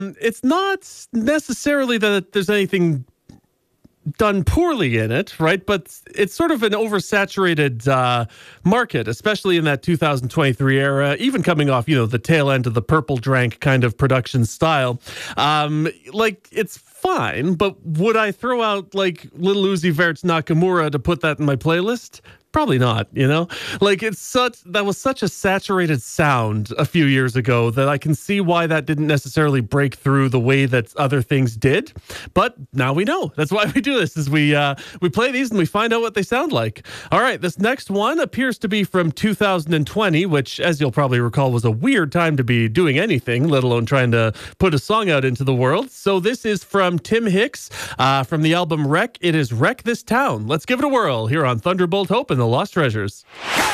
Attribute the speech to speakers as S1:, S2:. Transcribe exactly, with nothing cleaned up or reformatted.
S1: It's not necessarily that there's anything done poorly in it, right? But it's sort of an oversaturated uh, market, especially in that two thousand twenty-three era, even coming off, you know, the tail end of the Purple Drank kind of production style. Um, like, it's fine, but would I throw out, like, Lil Uzi Vert's Nakamura to put that in my playlist? Probably not, you know? Like, it's such, that was such a saturated sound a few years ago that I can see why that didn't necessarily break through the way that other things did. But now we know. That's why we do this, is we uh, we play these and we find out what they sound like. All right, this next one appears to be from two thousand twenty, which, as you'll probably recall, was a weird time to be doing anything, let alone trying to put a song out into the world. So this is from Tim Hicks, uh, from the album Wreck. It is Wreck This Town. Let's give it a whirl here on Thunderbolt Hope and the Lost Treasures.